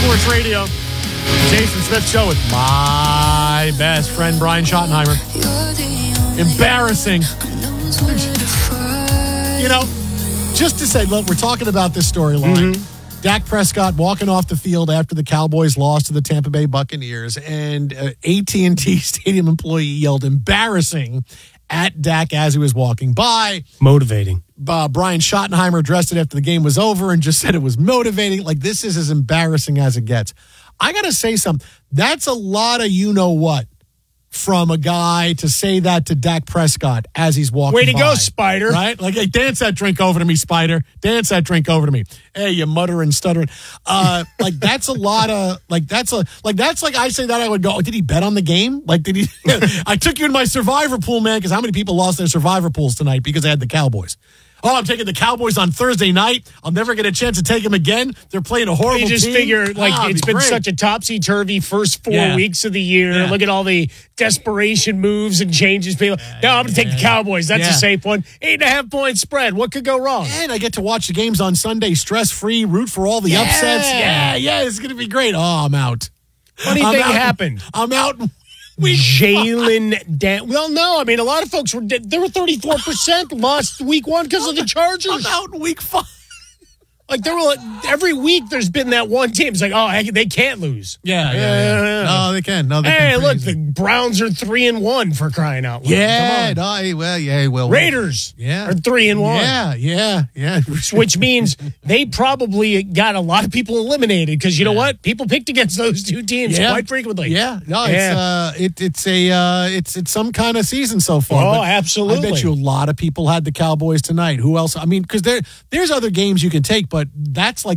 Sports Radio. Jason Smith Show with my best friend, Brian Schottenheimer. Embarrassing. You know, just to say, look, we're talking about this storyline. Dak Prescott walking off the field after the Cowboys lost to the Tampa Bay Buccaneers, and an AT&T Stadium employee yelled embarrassing at Dak as he was walking by. Motivating. Brian Schottenheimer addressed it after the game was over and just said it was motivating. Like, this is as embarrassing as it gets. I got to say something. That's a lot of you-know-what from a guy to say that to Dak Prescott as he's walking by. Way to go, Spider. Right? Like, hey, dance that drink over to me, Spider. Dance that drink over to me. Hey, you muttering, stuttering. Like, that's a lot of, that's like I say that, I would go, oh, did he bet on the game? Like, did he? I took you in my survivor pool, man, because how many people lost their survivor pools tonight because they had the Cowboys? Oh, I'm taking the Cowboys on Thursday night. I'll never get a chance to take them again. They're playing a horrible team. You just figure, it's been such a topsy-turvy first 4 weeks of the year. Yeah. Look at all the desperation moves and changes. People, no, I'm going to take the Cowboys. That's a safe one. 8.5-point spread. What could go wrong? And I get to watch the games on Sunday, stress-free, root for all the upsets. Yeah, it's going to be great. Oh, I'm out. Funny thing happened. I'm out. Jalen Dan. Well, no. I mean, a lot of folks were 34% lost week 1 because of the Chargers. I'm out in week 5. Like, there were every week there's been that one team. It's like, oh, they can't lose. Yeah. No, they can. No, they can. Hey, look, the Browns are 3-1 for crying out loud. Yeah. Well, Raiders are 3-1. Yeah. Which means they probably got a lot of people eliminated because you know what? People picked against those two teams quite frequently. Yeah. No, it's some kind of season so far. Oh, absolutely. I bet you a lot of people had the Cowboys tonight. Who else? I mean, because there's other games you can take, but that's like